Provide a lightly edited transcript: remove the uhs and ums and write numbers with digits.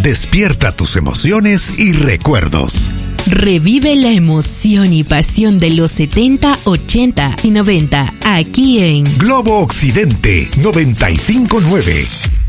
Despierta tus emociones y recuerdos. Revive la emoción y pasión de los 70, 80 y 90 aquí en Globo Occidente 95.9.